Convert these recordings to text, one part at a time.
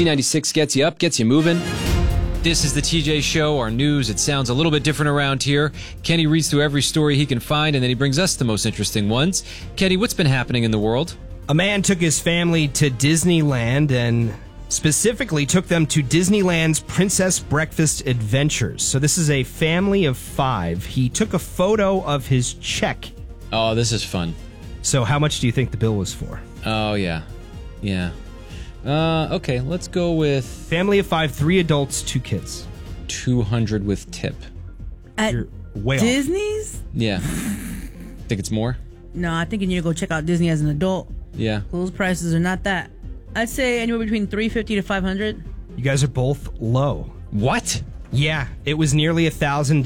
Z96 gets you up, gets you moving. This is the TJ Show, our news. It sounds a little bit different around here. Kenny reads through every story he can find, and then he brings us the most interesting ones. Kenny, what's been happening in the world? A man took his family to Disneyland and specifically took them to Disneyland's Princess Breakfast Adventures. So this is a family of 5. He took a photo of his check. Oh, this is fun. So how much do you think the bill was for? Oh, yeah. Yeah. Okay, let's go with... Family of 5, 3 adults, 2 kids. $200 with tip. At You're way off. Disney's? Yeah. Think it's more? No, I think you need to go check out Disney as an adult. Yeah. Those prices are not that. I'd say anywhere between $350 to $500. You guys are both low. What? Yeah, it was nearly $1,000.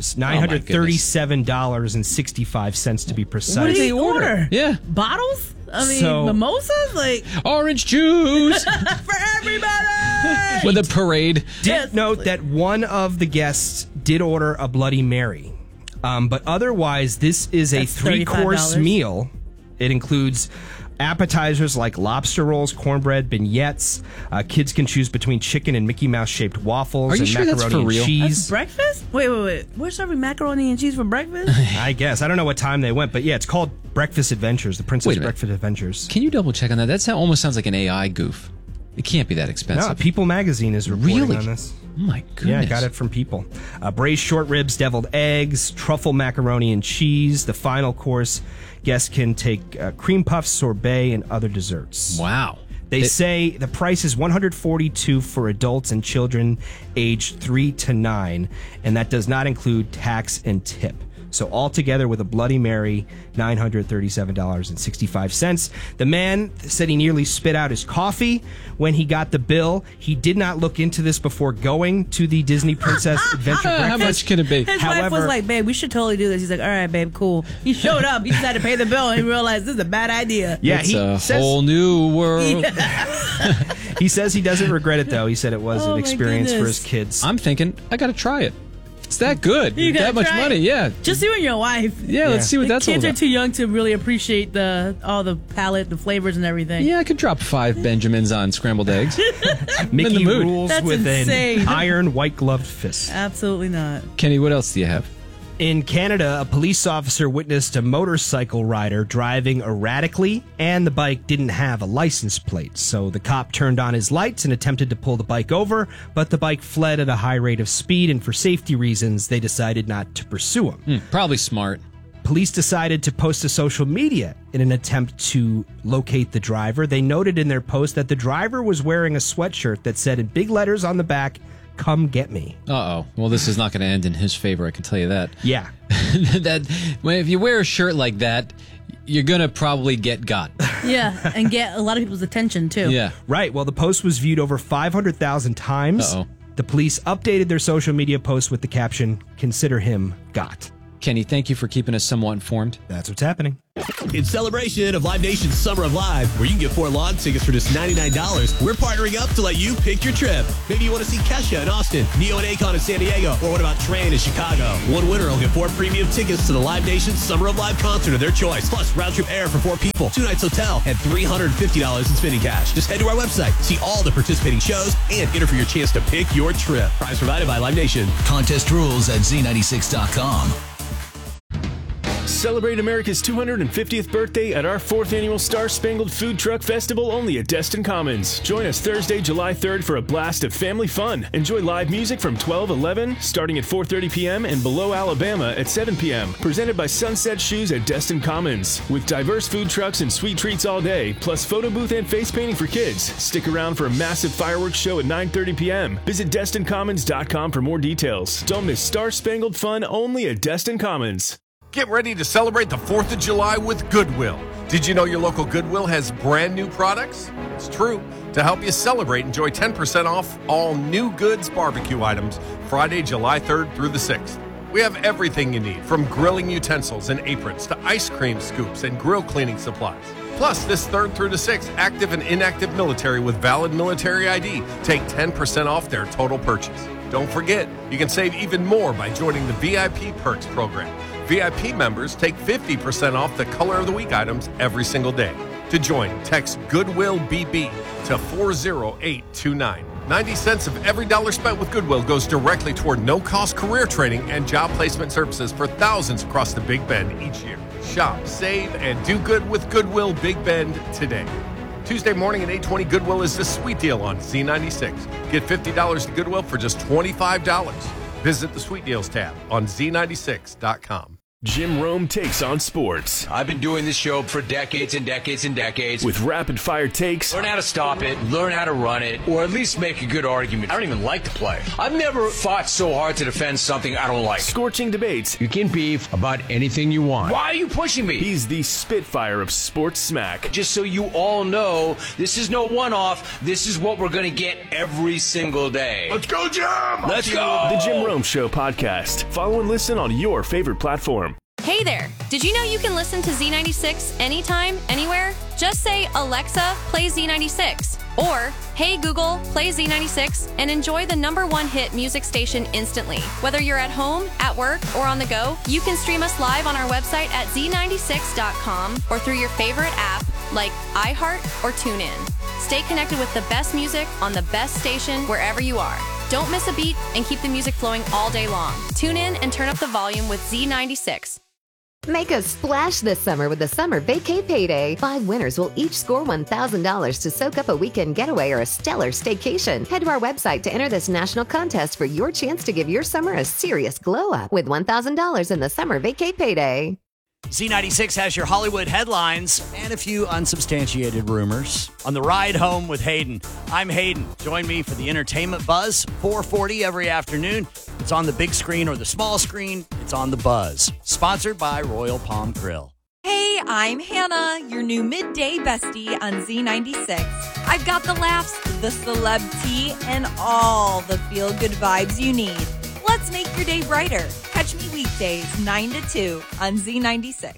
$937.65 to be precise. What did he order? Yeah. Bottles? I mean, So- mimosas? Like, Orange juice! for everybody! With a parade. Did note that one of the guests did order a Bloody Mary. But otherwise, this is a That's 3-course $35. meal. It includes appetizers like lobster rolls, cornbread, beignets. Kids can choose between chicken and Mickey Mouse shaped waffles Are you and sure that's macaroni for and real? cheese. That's breakfast? Wait. We're serving macaroni and cheese for breakfast? I guess. I don't know what time they went, but yeah, it's called Breakfast Adventures, the Princess Wait a minute. Breakfast Adventures. Can you double check on that? That almost sounds like an AI goof. It can't be that expensive. No, People Magazine is reporting Really? on this. Oh my goodness. Yeah, I got it from People. Braised short ribs, deviled eggs, truffle macaroni and cheese. The final course, guests can take cream puffs, sorbet, and other desserts. Wow. They say the price is $142 for adults and children aged 3 to 9, and that does not include tax and tip. So altogether with a Bloody Mary, $937.65. The man said he nearly spit out his coffee when he got the bill. He did not look into this before going to the Disney Princess Adventure How Breakfast. much can it be? His wife was like, babe, we should totally do this. He's like, all right, babe, cool. He showed up. He just had to pay the bill, and he realized this is a bad idea. Yeah, It's he a says, whole new world. he says he doesn't regret it, though. He said it was Oh, an my experience for goodness. his kids. I'm thinking, I got to try it. It's that good. You gotta That much try it. money, yeah. Just you and your wife. Yeah, let's see what The that's all kids are about. too young to really appreciate all the palette, the flavors, and everything. Yeah, I could drop 5 Benjamins on scrambled eggs. Mickey in the mood. rules That's with insane. an iron white-gloved fist. Absolutely not. Kenny, what else do you have? In Canada, a police officer witnessed a motorcycle rider driving erratically, and the bike didn't have a license plate. So the cop turned on his lights and attempted to pull the bike over, but the bike fled at a high rate of speed, and for safety reasons, they decided not to pursue him. Probably smart. Police decided to post to social media in an attempt to locate the driver. They noted in their post that the driver was wearing a sweatshirt that said in big letters on the back, "Come get me." Uh-oh. Well, this is not going to end in his favor, I can tell you that. Yeah. If you wear a shirt like that, you're going to probably get got. Yeah, and get a lot of people's attention, too. Yeah. Right. Well, the post was viewed over 500,000 times. Uh-oh. The police updated their social media post with the caption, "Consider him got." Kenny, thank you for keeping us somewhat informed. That's what's happening. In celebration of Live Nation's Summer of Live, where you can get 4 lawn tickets for just $99, we're partnering up to let you pick your trip. Maybe you want to see Kesha in Austin, Neo and Akon in San Diego, or what about Train in Chicago? One winner will get 4 premium tickets to the Live Nation's Summer of Live concert of their choice, plus round-trip air for 4 people, 2 nights hotel, and $350 in spending cash. Just head to our website, see all the participating shows, and enter for your chance to pick your trip. Prize provided by Live Nation. Contest rules at Z96.com. Celebrate America's 250th birthday at our 4th annual Star Spangled Food Truck Festival only at Destin Commons. Join us Thursday, July 3rd for a blast of family fun. Enjoy live music from 12:11 starting at 4:30 p.m. and Below Alabama at 7 p.m. Presented by Sunset Shoes at Destin Commons. With diverse food trucks and sweet treats all day, plus photo booth and face painting for kids. Stick around for a massive fireworks show at 9:30 p.m. Visit DestinCommons.com for more details. Don't miss Star Spangled Fun only at Destin Commons. Get ready to celebrate the 4th of July with Goodwill. Did you know your local Goodwill has brand new products? It's true. To help you celebrate, enjoy 10% off all new goods barbecue items Friday, July 3rd through the 6th. We have everything you need, from grilling utensils and aprons to ice cream scoops and grill cleaning supplies. Plus, this 3rd through the 6th, active and inactive military with valid military ID take 10% off their total purchase. Don't forget, you can save even more by joining the VIP Perks program. VIP members take 50% off the Color of the Week items every single day. To join, text Goodwill BB to to 40829. 90 cents of every dollar spent with Goodwill goes directly toward no-cost career training and job placement services for thousands across the Big Bend each year. Shop, save, and do good with Goodwill Big Bend today. Tuesday morning at 8:20, Goodwill is the sweet deal on Z96. Get $50 to Goodwill for just $25. Visit the Sweet Deals tab on Z96.com. Jim Rome takes on sports I've been doing this show for decades and decades and decades. with rapid-fire takes, Learn how to stop it, learn how to run it, or at least make a good argument. I don't even like the play. I've never fought so hard to defend something I don't like. scorching debates. You can beef about anything you want. Why are you pushing me? He's the Spitfire of sports smack. Just so you all know, this is no one-off. This is what we're going to get every single day. Let's go, Jim! Let's go! The Jim Rome Show podcast. Follow and listen on your favorite platform. Hey there! Did you know you can listen to Z96 anytime, anywhere? Just say, Alexa, play Z96. Or, hey Google, play Z96 and enjoy the #1 hit music station instantly. Whether you're at home, at work, or on the go, you can stream us live on our website at Z96.com or through your favorite app like iHeart or TuneIn. Stay connected with the best music on the best station wherever you are. Don't miss a beat and keep the music flowing all day long. Tune in and turn up the volume with Z96. Make a splash this summer with the Summer Vacay Payday. 5 winners will each score $1,000 to soak up a weekend getaway or a stellar staycation. Head to our website to enter this national contest for your chance to give your summer a serious glow up with $1,000 in the Summer Vacay Payday. Z96 has your Hollywood headlines and a few unsubstantiated rumors. On the ride home with Hayden, I'm Hayden. Join me for the Entertainment Buzz, 4:40 every afternoon. It's on the big screen or the small screen. It's on the Buzz. Sponsored by Royal Palm Grill. Hey, I'm Hannah, your new midday bestie on Z96. I've got the laughs, the celeb tea, and all the feel-good vibes you need. Let's make your day brighter. Catch me weekdays 9 to 2 on Z96.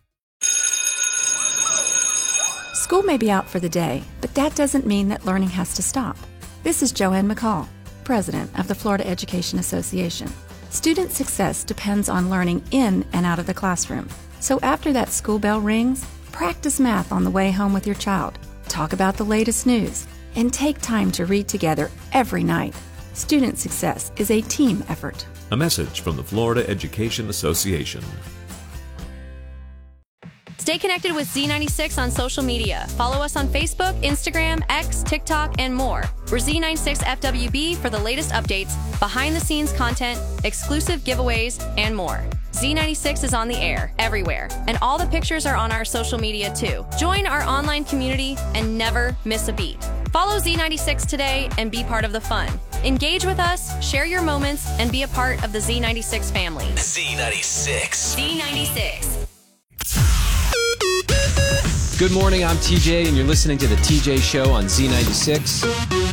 School may be out for the day, but that doesn't mean that learning has to stop. This is Joanne McCall, President of the Florida Education Association. Student success depends on learning in and out of the classroom. So after that school bell rings, practice math on the way home with your child, talk about the latest news, and take time to read together every night. Student success is a team effort. A message from the Florida Education Association. Stay connected with Z96 on social media. Follow us on Facebook, Instagram, X, TikTok, and more. We're Z96FWB for the latest updates, behind-the-scenes content, exclusive giveaways, and more. Z96 is on the air, everywhere, and all the pictures are on our social media too. Join our online community and never miss a beat. Follow Z96 today and be part of the fun. Engage with us, share your moments, and be a part of the Z96 family. Z96. Z96. Good morning, I'm TJ, and you're listening to The TJ Show on Z96.